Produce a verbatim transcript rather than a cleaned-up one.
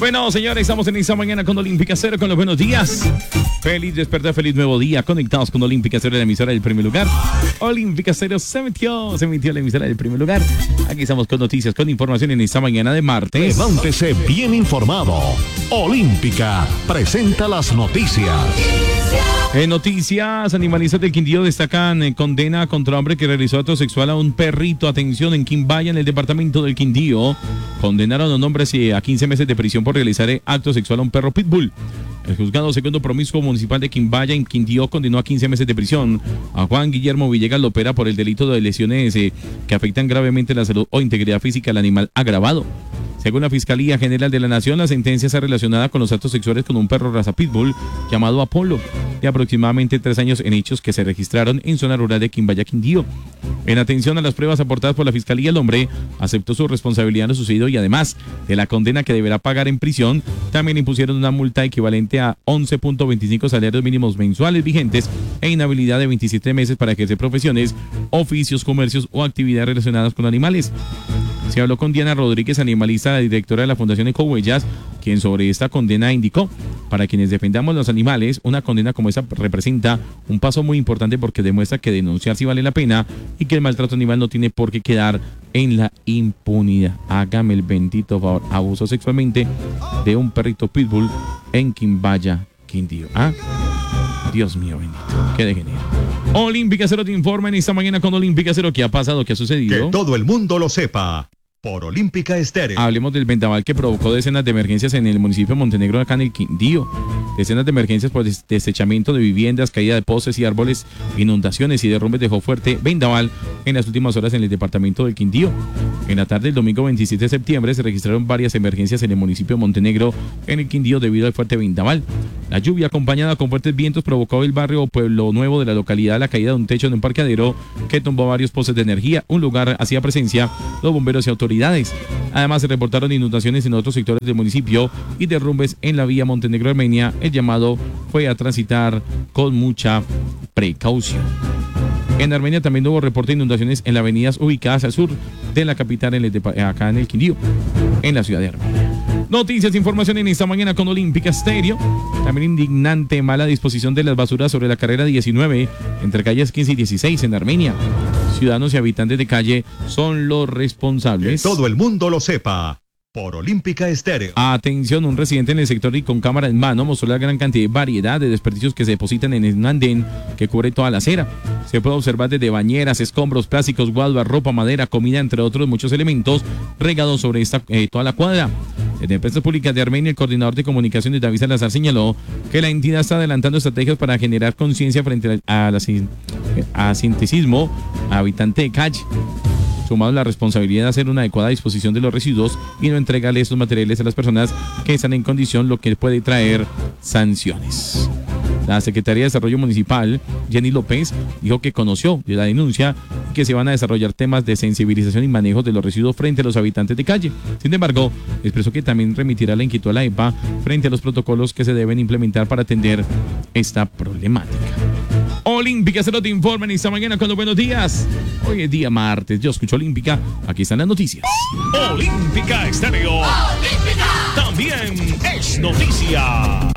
Bueno, señores, estamos en esta mañana con Olímpica Cero, con los buenos días. Feliz despertar, feliz nuevo día. Conectados con Olímpica Cero, la emisora del primer lugar. Olímpica Cero se metió, se metió la emisora del primer lugar. Aquí estamos con noticias, con información en esta mañana de martes. Levántese bien informado. Olímpica presenta las noticias. En noticias, animalistas del Quindío destacan eh, condena contra hombre que realizó acto sexual a un perrito. Atención, en Quimbaya, en el departamento del Quindío, condenaron a un hombre a quince meses de prisión por realizar eh, acto sexual a un perro pitbull. El juzgado segundo promiscuo municipal de Quimbaya, en Quindío, condenó a quince meses de prisión a Juan Guillermo Villegas Lopera por el delito de lesiones eh, que afectan gravemente la salud o integridad física del animal agravado. Según la Fiscalía General de la Nación, la sentencia está relacionada con los actos sexuales con un perro raza pitbull llamado Apolo, de aproximadamente tres años, en hechos que se registraron en zona rural de Quimbaya, Quindío. En atención a las pruebas aportadas por la Fiscalía, el hombre aceptó su responsabilidad en lo sucedido y además de la condena que deberá pagar en prisión, también impusieron una multa equivalente a once punto veinticinco salarios mínimos mensuales vigentes e inhabilidad de veintisiete meses para ejercer profesiones, oficios, comercios o actividades relacionadas con animales. Se habló con Diana Rodríguez, animalista, la directora de la Fundación Ecohuellas, quien sobre esta condena indicó: para quienes defendamos los animales, una condena como esta representa un paso muy importante porque demuestra que denunciar sí vale la pena y que el maltrato animal no tiene por qué quedar en la impunidad. Hágame el bendito favor, abusó sexualmente de un perrito pitbull en Quimbaya, Quindío. ¿Ah? Dios mío bendito, qué degenero. Olímpica Cero te informa en esta mañana con Olímpica Cero. ¿Qué ha pasado? ¿Qué ha sucedido? Que todo el mundo lo sepa. Por Olímpica Estéreo. Hablemos del vendaval que provocó decenas de emergencias en el municipio de Montenegro, acá en el Quindío. Decenas de emergencias por des desechamiento de viviendas, caída de postes y árboles, inundaciones y derrumbes dejó fuerte vendaval en las últimas horas en el departamento del Quindío. En la tarde del domingo veintisiete de septiembre se registraron varias emergencias en el municipio de Montenegro, en el Quindío, debido al fuerte vendaval. La lluvia, acompañada con fuertes vientos, provocó el barrio Pueblo Nuevo de la localidad la caída de un techo en un parqueadero que tumbó varios postes de energía. Un lugar hacía presencia los bomberos y autoridades. Además, se reportaron inundaciones en otros sectores del municipio y derrumbes en la vía Montenegro-Armenia. El llamado fue a transitar con mucha precaución. En Armenia también hubo reporte de inundaciones en las avenidas ubicadas al sur de la capital, en el acá en el Quindío, en la ciudad de Armenia. Noticias, información en esta mañana con Olímpica Estéreo. También indignante mala disposición de las basuras sobre la carrera diecinueve entre calles quince y dieciséis en Armenia. Ciudadanos y habitantes de calle son los responsables. Que todo el mundo lo sepa. Por Olímpica Estéreo. Atención, un residente en el sector y con cámara en mano mostró la gran cantidad de variedad de desperdicios que se depositan en un andén que cubre toda la acera. Se puede observar desde bañeras, escombros, plásticos, guaduas, ropa, madera, comida, entre otros muchos elementos regados sobre esta eh, toda la cuadra. Desde Empresas Públicas de Armenia, el coordinador de comunicaciones David Salazar señaló que la entidad está adelantando estrategias para generar conciencia frente al asintesismo habitante de calle, sumado a la responsabilidad de hacer una adecuada disposición de los residuos y no entregarle estos materiales a las personas que están en condición, lo que puede traer sanciones. La Secretaría de Desarrollo Municipal, Jenny López, dijo que conoció de la denuncia y que se van a desarrollar temas de sensibilización y manejo de los residuos frente a los habitantes de calle. Sin embargo, expresó que también remitirá la inquietud a la E P A frente a los protocolos que se deben implementar para atender esta problemática. Olímpica Cero te informa en esta mañana con los buenos días. Hoy es día martes, yo escucho Olímpica, aquí están las noticias. Olímpica Estéreo. Olímpica también es noticia.